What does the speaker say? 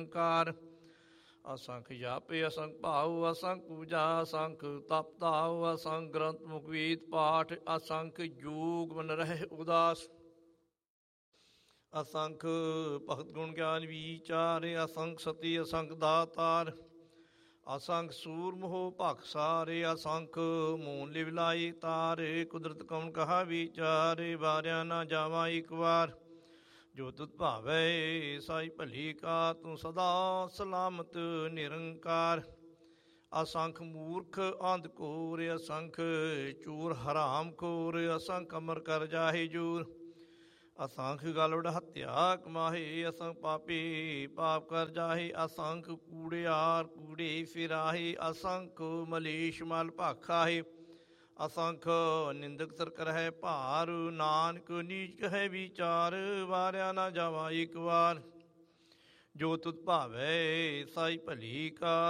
ਨਿਰੰਕਾਰ। ਅਸੰਖ ਜਾਪੇ ਅਸੰਖ ਭਾਉ, ਅਸੰਖ ਪੂਜਾ ਅਸੰਖ ਤਪ ਤਾਉ, ਅਸੰਖ ਗ੍ਰੰਥ ਮੁਖਵੀਤ ਪਾਠ, ਅਸੰਖ ਜੋਗ ਮਨ ਰਹਿ ਉਦਾਸ। ਅਸੰਖ ਭਗਤ ਗੁਣ ਗਿਆਨ ਵਿਚਾਰ, ਅਸੰਖ ਸਤੀ ਅਸੰਖ ਦਾਤਾਰ। ਅਸੰਖ ਸੂਰ ਮੋਹ ਭਖ ਸਾਰੇ, ਅਸੰਖ ਮੂਨ ਲਿਵ ਲਾਈ ਤਾਰ। ਕੁਦਰਤ ਕਉਨ ਕਹਾ ਵਿਚਾਰ, ਵਾਰਿਆ ਨਾ ਜਾਵਾਂ ਇੱਕ ਵਾਰ। ਜੋ ਤੁਧ ਭਾਵੈ ਸਾਈ ਭਲੀ ਕਾ, ਤੂੰ ਸਦਾ ਸਲਾਮਤ ਨਿਰੰਕਾਰ। ਅਸੰਖ ਮੂਰਖ ਅੰਧ ਘੋਰ, ਅਸੰਖ ਚੂਰ ਹਰਾਮ ਖੋਰ, ਅਸੰਖ ਅਮਰ ਕਰ ਜਾਹੇ ਜੂਰ। ਅਸੰਖ ਗਲਵਡ ਹੱਤਿਆ ਕਮਾਹੇ, ਅਸੰਖ ਪਾਪੀ ਪਾਪ ਕਰ ਜਾਹੇ। ਅਸੰਖ ਕੂੜਿਆਰ ਕੂੜੇ ਫਿਰਾਹੇ, ਅਸੰਖ ਮਲੇਸ਼ ਮਲ ਭਾਖਾਹੇ। ਅਸੰਖ ਨਿੰਦਕ ਸਰ ਕਰਹਿ ਭਾਰ, ਨਾਨਕ ਨੀਚ ਕਹੈ ਵਿਚਾਰ। ਵਾਰਿਆ ਨਾ ਜਾਵਾਂ ਇੱਕ ਵਾਰ, ਜੋ ਤੁਧ ਭਾਵੈ ਸਾਈ ਭਲੀ ਕਾ।